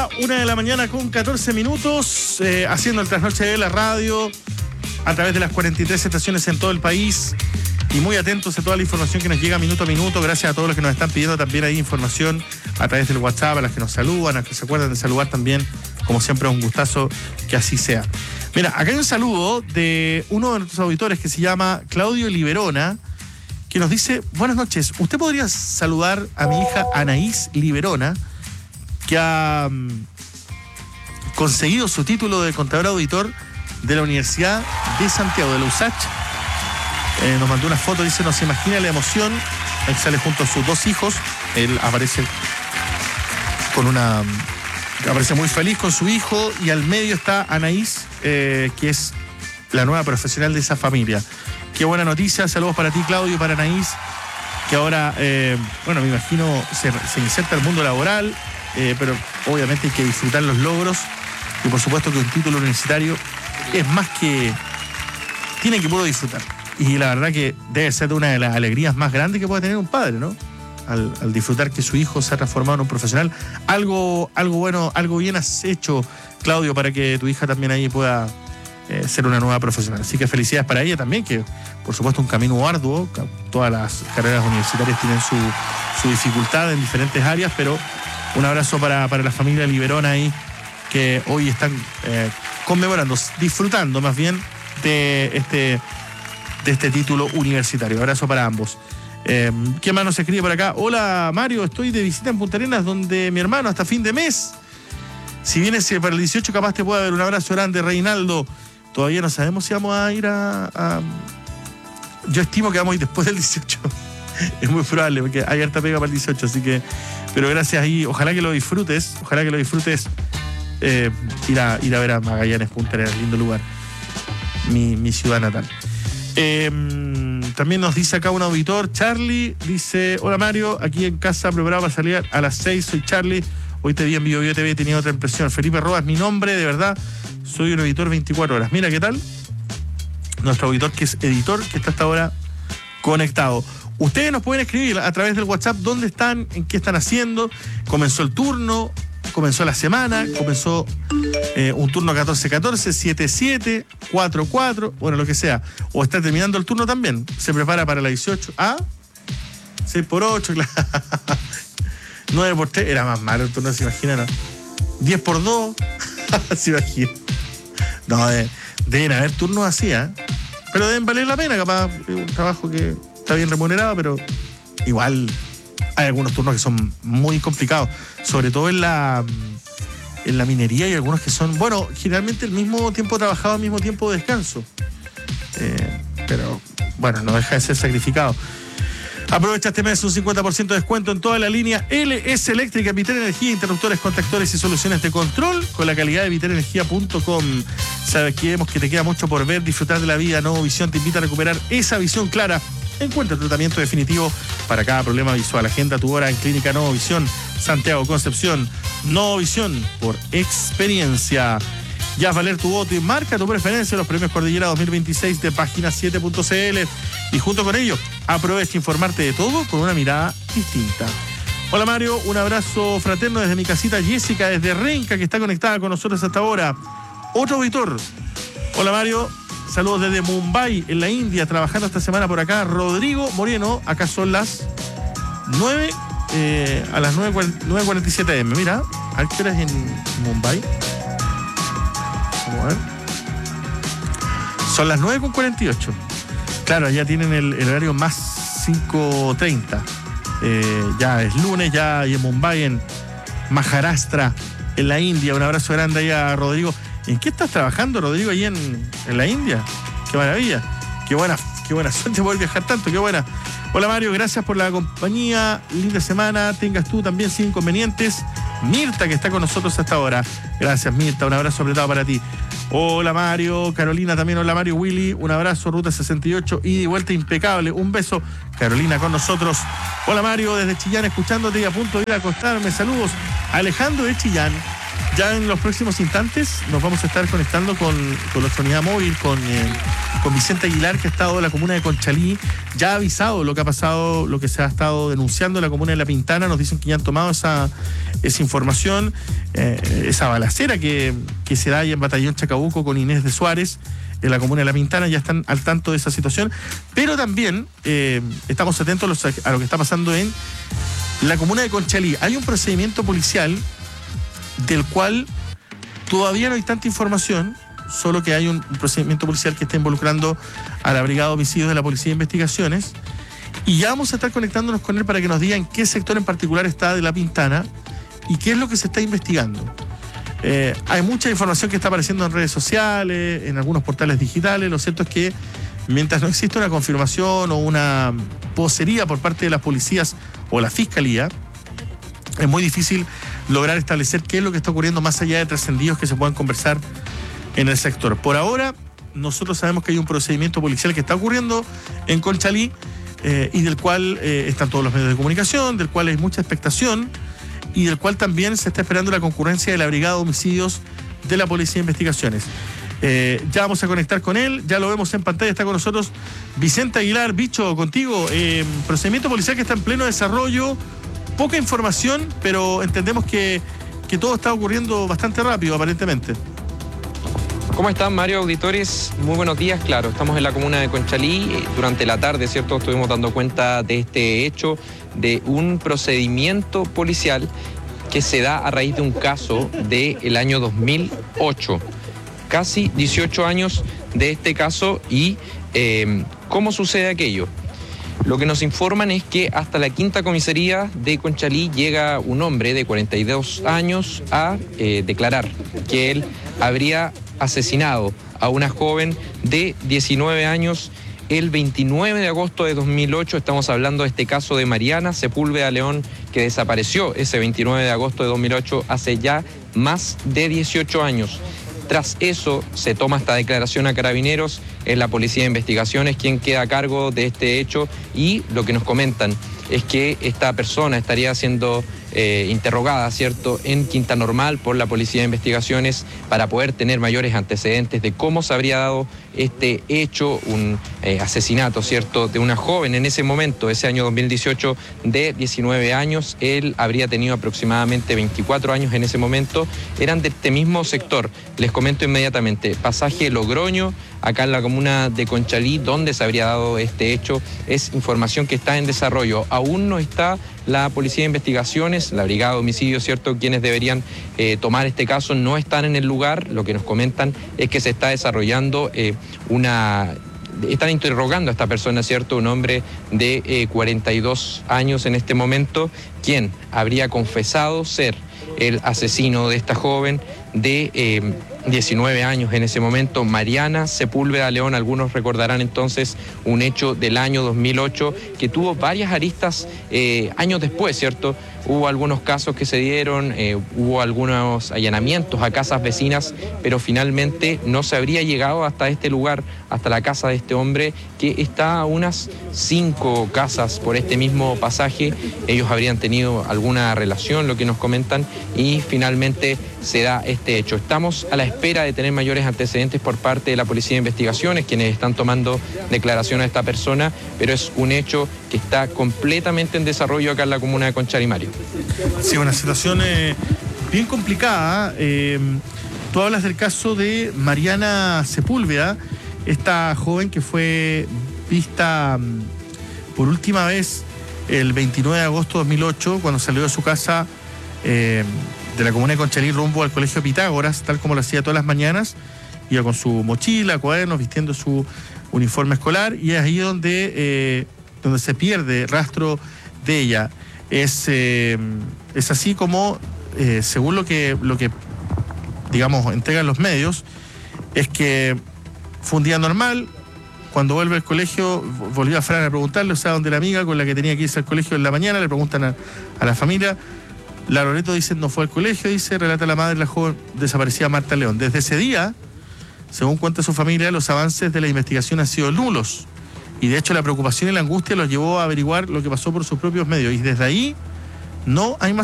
1:14 a.m, haciendo el trasnoche de la radio a través de las 43 estaciones en todo el país y muy atentos a toda la información que nos llega minuto a minuto. Gracias a todos los que nos están pidiendo también ahí información a través del WhatsApp, a las que nos saludan, a los que se acuerdan de saludar también. Como siempre, es un gustazo que así sea. Mira, acá hay un saludo de uno de nuestros auditores que se llama Claudio Liberona, que nos dice: buenas noches, ¿usted podría saludar a mi hija Anaís Liberona, que ha conseguido su título de contador auditor de la Universidad de Santiago, de la USACH? Nos mandó una foto, dice: no se imagina la emoción. Él sale junto a sus dos hijos, él aparece aparece muy feliz con su hijo, y al medio está Anaís, que es la nueva profesional de esa familia. Qué buena noticia, saludos para ti, Claudio, para Anaís, que ahora, me imagino se inserta al mundo laboral, pero obviamente hay que disfrutar los logros, y por supuesto que un título universitario es más que... tiene que poder disfrutar. Y la verdad que debe ser una de las alegrías más grandes que puede tener un padre, ¿no? Al disfrutar que su hijo se ha transformado en un profesional. Algo bueno, algo bien has hecho, Claudio, para que tu hija también ahí pueda ser una nueva profesional. Así que felicidades para ella también, que por supuesto un camino arduo. Todas las carreras universitarias tienen su dificultad en diferentes áreas, pero un abrazo para la familia Liberona ahí, que hoy están conmemorando, disfrutando más bien de este título universitario. Abrazo para ambos. ¿Quién más nos escribe por acá? Hola, Mario, estoy de visita en Punta Arenas, donde mi hermano hasta fin de mes. Si vienes para el 18, capaz te puede haber. Un abrazo grande, Reinaldo. Todavía no sabemos si vamos a ir a... Yo estimo que vamos a ir después del 18. Es muy probable, porque hay harta pega para el 18, así que... Pero gracias ahí, ojalá que lo disfrutes. Ir a ver a Magallanes, Punta Arenas, lindo lugar. Mi ciudad natal. También nos dice acá un auditor, Charlie, dice: hola Mario, aquí en casa preparado para salir a las 6, soy Charlie, hoy te vi en Bio TV, tenía otra impresión. Felipe Roa es mi nombre, de verdad, soy un auditor 24 horas. Mira qué tal, nuestro auditor que es editor, que está hasta ahora conectado. Ustedes nos pueden escribir a través del WhatsApp dónde están, en qué están haciendo, comenzó el turno, comenzó la semana, comenzó un turno 14-14, 7-7, 4-4, bueno, lo que sea. O está terminando el turno también. Se prepara para la 18. 6x8, claro. 9x3, era más malo el turno, se imagina, ¿no? 10x2, se imagina. No, deben haber turnos así, pero deben valer la pena, capaz. Un trabajo que está bien remunerado, pero igual... Hay algunos turnos que son muy complicados, sobre todo en la minería, y algunos que son, bueno, generalmente el mismo tiempo trabajado, el mismo tiempo de descanso. Pero, bueno, no deja de ser sacrificado. Aprovecha este mes un 50% de descuento en toda la línea LS Eléctrica, Vitel Energía, interruptores, contactores y soluciones de control con la calidad de vitelenergia.com. Sabemos que te queda mucho por ver, disfrutar de la vida. Nuevo Visión te invita a recuperar esa visión clara. Encuentra el tratamiento definitivo para cada problema visual. Agenda tu hora en Clínica Nuevo Visión, Santiago, Concepción. Nuevo Visión por experiencia. Ya haz valer tu voto y marca tu preferencia en los premios Cordillera 2026 de Página 7.cl. Y junto con ello, aprovecha informarte de todo con una mirada distinta. Hola Mario, un abrazo fraterno desde mi casita. Jessica desde Renca, que está conectada con nosotros hasta ahora. Otro auditor. Hola Mario. Saludos desde Mumbai, en la India, trabajando esta semana por acá. Rodrigo Moreno, acá son las 9, a las 9:47 am. Mira, a ver qué hora es en Mumbai. Vamos a ver. Son las 9:48. Claro, ya tienen el horario más 5:30. Ya es lunes, ya y en Mumbai, en Maharashtra, en la India. Un abrazo grande ahí a Rodrigo. ¿En qué estás trabajando, Rodrigo, ahí en la India? ¡Qué maravilla! ¡Qué buena suerte poder viajar tanto! ¡Qué buena! Hola, Mario, gracias por la compañía. Linda semana, tengas tú también sin inconvenientes. Mirta, que está con nosotros hasta ahora. Gracias, Mirta, un abrazo apretado para ti. Hola, Mario. Carolina también. Hola, Mario. Willy, un abrazo. Ruta 68, ida y vuelta impecable. Un beso. Carolina con nosotros. Hola, Mario, desde Chillán, escuchándote y a punto de ir a acostarme. Saludos. Alejandro de Chillán. Ya en los próximos instantes nos vamos a estar conectando con nuestra unidad móvil, con Vicente Aguilar, que ha estado en la comuna de Conchalí. Ya ha avisado lo que ha pasado, lo que se ha estado denunciando en la comuna de La Pintana. Nos dicen que ya han tomado esa información, esa balacera que se da ahí en Batallón Chacabuco con Inés de Suárez, en la comuna de La Pintana. Ya están al tanto de esa situación. Pero también estamos atentos a lo que está pasando en la comuna de Conchalí. Hay un procedimiento policial del cual todavía no hay tanta información, solo que hay un procedimiento policial que está involucrando a la Brigada de Homicidios de la Policía de Investigaciones, y ya vamos a estar conectándonos con él para que nos diga en qué sector en particular está de La Pintana y qué es lo que se está investigando. Hay mucha información que está apareciendo en redes sociales, en algunos portales digitales. Lo cierto es que mientras no exista una confirmación o una vocería por parte de las policías o la fiscalía, es muy difícil lograr establecer qué es lo que está ocurriendo más allá de trascendidos que se puedan conversar en el sector. Por ahora, nosotros sabemos que hay un procedimiento policial que está ocurriendo en Conchalí y del cual están todos los medios de comunicación, del cual hay mucha expectación y del cual también se está esperando la concurrencia de la Brigada de Homicidios de la Policía de Investigaciones. Ya vamos a conectar con él, ya lo vemos en pantalla, está con nosotros Vicente Aguilar. Bicho, contigo, procedimiento policial que está en pleno desarrollo. Poca información, pero entendemos que todo está ocurriendo bastante rápido, aparentemente. ¿Cómo están, Mario, auditores? Muy buenos días. Claro, estamos en la comuna de Conchalí. Durante la tarde, ¿cierto?, estuvimos dando cuenta de este hecho, de un procedimiento policial que se da a raíz de un caso del año 2008. Casi 18 años de este caso y ¿cómo sucede aquello? Lo que nos informan es que hasta la quinta comisaría de Conchalí llega un hombre de 42 años a declarar que él habría asesinado a una joven de 19 años el 29 de agosto de 2008. Estamos hablando de este caso de Mariana Sepúlveda León, que desapareció ese 29 de agosto de 2008 hace ya más de 18 años. Tras eso se toma esta declaración a Carabineros, es la Policía de Investigaciones quien queda a cargo de este hecho, y lo que nos comentan es que esta persona estaría siendo interrogada, ¿cierto?, en Quinta Normal por la Policía de Investigaciones para poder tener mayores antecedentes de cómo se habría dado este hecho, un asesinato, ¿cierto?, de una joven en ese momento, ese año 2018, de 19 años. Él habría tenido aproximadamente 24 años en ese momento. Eran de este mismo sector. Les comento inmediatamente, pasaje Logroño, acá en la comuna de Conchalí, donde se habría dado este hecho. Es información que está en desarrollo. Aún no está la Policía de Investigaciones, la Brigada de Homicidios, ¿cierto?, quienes deberían tomar este caso, no están en el lugar. Lo que nos comentan es que se está desarrollando están interrogando a esta persona, ¿cierto?, un hombre de 42 años en este momento, quien habría confesado ser el asesino de esta joven de 19 años en ese momento, Mariana Sepúlveda León. Algunos recordarán entonces un hecho del año 2008 que tuvo varias aristas años después, ¿cierto? Hubo algunos casos que se dieron, hubo algunos allanamientos a casas vecinas, pero finalmente no se habría llegado hasta este lugar, hasta la casa de este hombre, que está a unas 5 casas por este mismo pasaje. Ellos habrían tenido alguna relación, lo que nos comentan, y finalmente se da este hecho. Estamos a la espera de tener mayores antecedentes por parte de la Policía de Investigaciones, quienes están tomando declaración a esta persona, pero es un hecho que está completamente en desarrollo acá en la comuna de Conchalí, Mario. Sí, una situación bien complicada. Tú hablas del caso de Mariana Sepúlveda, esta joven que fue vista por última vez el 29 de agosto de 2008, cuando salió de su casa de la comuna de Conchalí rumbo al colegio Pitágoras, tal como lo hacía todas las mañanas. Iba con su mochila, cuadernos, vistiendo su uniforme escolar, y es ahí donde se pierde rastro de ella. Es así como, según lo que digamos entregan los medios, es que fue un día normal. Cuando vuelve al colegio, volvió a Fran a preguntarle, o sea, donde la amiga con la que tenía que irse al colegio en la mañana, le preguntan a la familia. La Loreto dice, no fue al colegio, dice, relata la madre de la joven desaparecida Marta León. Desde ese día, según cuenta su familia, los avances de la investigación han sido nulos. Y de hecho la preocupación y la angustia los llevó a averiguar lo que pasó por sus propios medios. Y desde ahí no hay más